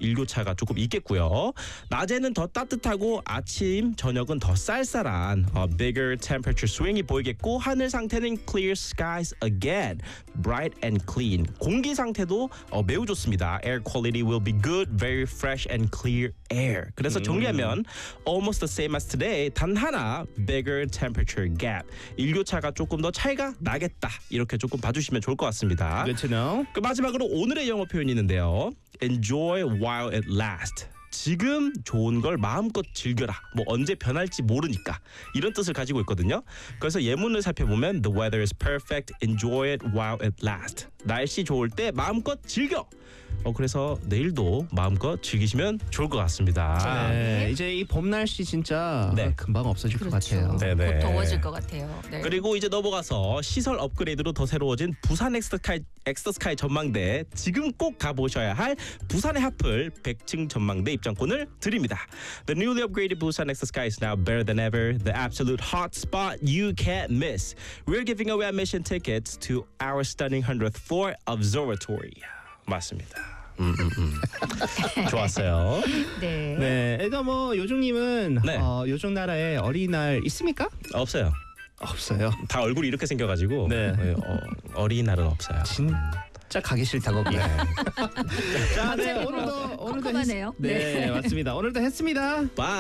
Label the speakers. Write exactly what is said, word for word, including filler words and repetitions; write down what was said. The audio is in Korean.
Speaker 1: 일교차가 조금 있겠고요. 낮에는 더 따뜻하고 아침, 저녁은 더 쌀쌀한 어, bigger temperature swing이 보이겠고 하늘 상태는 clear skies again, bright and clean. 공기 상태도 어, 매우 좋습니다. Air quality will be good, very fresh and clear air. 그래서 정리하면 almost the same as today. 단 하나 bigger temperature gap. 일교차가 조금 더 차이가 나겠다. 이렇게 조금 봐주시면 좋을 것 같습니다.
Speaker 2: Good to know.
Speaker 1: 그 마지막으로 오늘의 영어 표현이 있는데요. Enjoy while it lasts. 지금 좋은 걸 마음껏 즐겨라. 뭐 언제 변할지 모르니까 이런 뜻을 가지고 있거든요. 그래서 예문을 살펴보면 The weather is perfect. Enjoy it while it lasts. 날씨 좋을 때 마음껏 즐겨. 어 그래서 내일도 마음껏 즐기시면 좋을 것 같습니다.
Speaker 2: 네, 이제 이 봄 날씨 진짜
Speaker 1: 네.
Speaker 2: 금방 없어질
Speaker 3: 그렇죠.
Speaker 2: 것 같아요.
Speaker 1: 네네.
Speaker 3: 곧 더워질 것 같아요. 네.
Speaker 1: 그리고 이제 넘어가서 시설 업그레이드로 더 새로워진 부산 엑스스카이, 엑스스카이 전망대 지금 꼭 가보셔야 할 부산의 하플 백 층 전망대 입장권을 드립니다. The newly upgraded Busan 엑스스카이 is now better than ever. The absolute hot spot you can't miss. We're giving away admission tickets to our stunning one hundredth floor observatory. 맞습니다. 음, 음, 음. 좋았어요.
Speaker 3: 네.
Speaker 2: 네, 일단 뭐 요정님은
Speaker 1: 네.
Speaker 2: 어, 요정 나라에 어린이날 있습니까?
Speaker 1: 없어요.
Speaker 2: 없어요.
Speaker 1: 다 얼굴이 이렇게 생겨가지고
Speaker 2: 네.
Speaker 1: 어, 어린이날은 없어요.
Speaker 2: 진짜 가기 싫다 거기. 자, 네,
Speaker 3: 갑자기
Speaker 2: 오늘도
Speaker 3: 뭐
Speaker 2: 오늘도
Speaker 3: 컴컴하네요.
Speaker 2: 했, 네, 맞습니다. 오늘도 했습니다.
Speaker 1: 바이.